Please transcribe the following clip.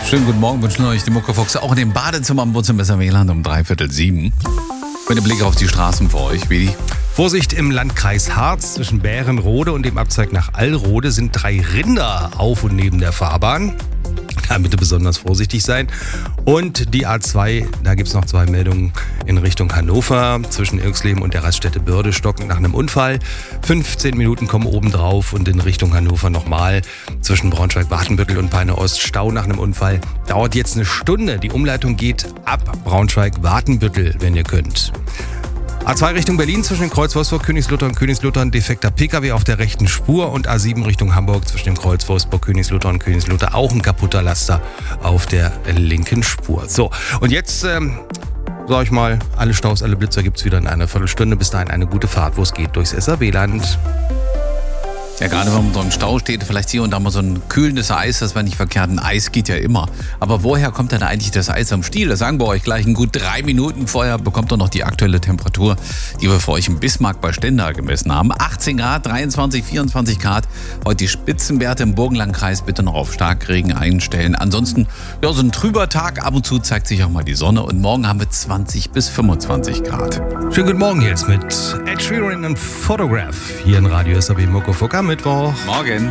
Schönen guten Morgen, wünschen euch die Muckefuchs auch in dem Badezimmer am Wurzelmesser WLAN um 6:45. Mit dem Blick auf die Straßen für euch, wie die. Vorsicht im Landkreis Harz zwischen Bärenrode und dem Abzweig nach Allrode sind 3 Rinder auf und neben der Fahrbahn. Da bitte besonders vorsichtig sein. Und die A2, da gibt es noch 2 Meldungen in Richtung Hannover. Zwischen Irxleben und der Raststätte Börde stockend nach einem Unfall. 15 Minuten kommen obendrauf und in Richtung Hannover nochmal. Zwischen Braunschweig-Watenbüttel und Peine-Ost Stau nach einem Unfall. Dauert jetzt eine Stunde. Die Umleitung geht ab Braunschweig-Watenbüttel, wenn ihr könnt. A2 Richtung Berlin zwischen dem Kreuz Wolfsburg-Königslutter und Königslutter ein defekter Pkw auf der rechten Spur und A7 Richtung Hamburg zwischen dem Kreuz Wolfsburg-Königslutter und Königslutter auch ein kaputter Laster auf der linken Spur. So, und jetzt, sag ich mal, alle Staus, alle Blitzer gibt's wieder in einer Viertelstunde. Bis dahin eine gute Fahrt, wo es geht, durchs SAW-Land. Ja, gerade wenn man so im Stau steht, vielleicht hier und da mal so ein kühlendes Eis, das wäre nicht verkehrt. Ein Eis geht ja immer. Aber woher kommt denn eigentlich das Eis am Stiel? Das sagen wir euch gleich in gut 3 Minuten. Vorher bekommt ihr noch die aktuelle Temperatur, die wir für euch in Bismarck bei Stendal gemessen haben. 18 Grad, 23, 24 Grad. Heute die Spitzenwerte im Burgenlandkreis bitte noch auf Starkregen einstellen. Ansonsten, ja, so ein trüber Tag. Ab und zu zeigt sich auch mal die Sonne. Und morgen haben wir 20 bis 25 Grad. Schönen guten Morgen jetzt mit Ed Sheeran und Photograph hier in Radio SAW Muckefuck am Mittwoch. Morgen.